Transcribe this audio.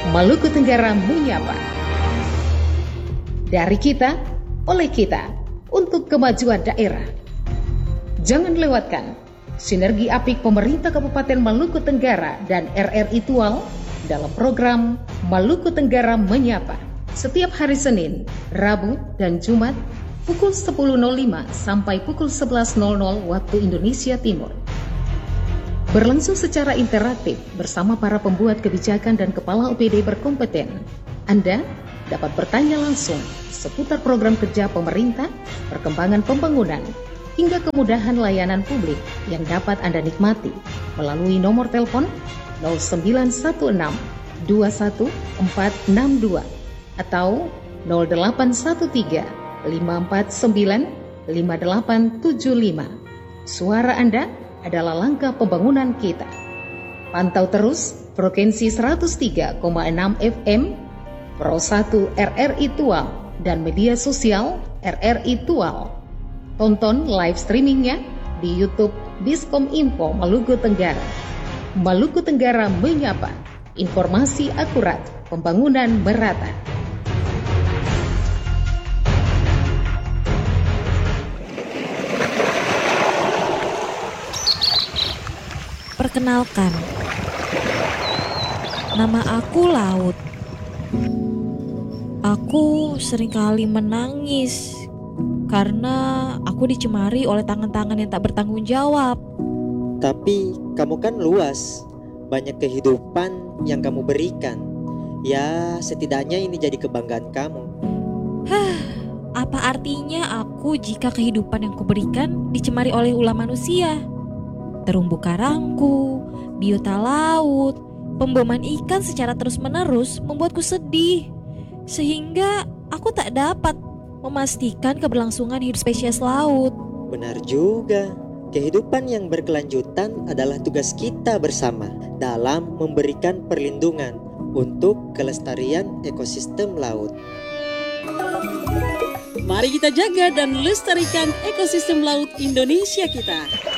Maluku Tenggara menyapa. Dari kita, oleh kita, untuk kemajuan daerah. Jangan lewatkan sinergi apik pemerintah Kabupaten Maluku Tenggara dan RRI Tual dalam program Maluku Tenggara Menyapa setiap hari Senin, Rabu, dan Jumat pukul 10.05 sampai pukul 11.00 waktu Indonesia Timur. Berlangsung secara interaktif bersama para pembuat kebijakan dan kepala OPD berkompeten. Anda dapat bertanya langsung seputar program kerja pemerintah, perkembangan pembangunan, hingga kemudahan layanan publik yang dapat Anda nikmati melalui nomor telepon 0916 21462 atau 0813 549 5875. Suara Anda adalah langkah pembangunan kita. Pantau terus frekuensi 103,6 FM Pro 1 RRI Tual dan media sosial RRI Tual. Tonton live streamingnya di YouTube Biskom Info Maluku Tenggara. Maluku Tenggara menyapa, informasi akurat, pembangunan merata. Perkenalkan, nama aku Laut. Aku seringkali menangis karena aku dicemari oleh tangan-tangan yang tak bertanggung jawab. Tapi kamu kan luas, banyak kehidupan yang kamu berikan. Ya, setidaknya ini jadi kebanggaan kamu. Apa artinya aku jika kehidupan yang kuberikan dicemari oleh ulah manusia? Terumbu karangku, biota laut, pemboman ikan secara terus-menerus membuatku sedih. Sehingga aku tak dapat memastikan keberlangsungan hidup spesies laut. Benar juga, kehidupan yang berkelanjutan adalah tugas kita bersama dalam memberikan perlindungan untuk kelestarian ekosistem laut. Mari kita jaga dan lestarikan ekosistem laut Indonesia kita.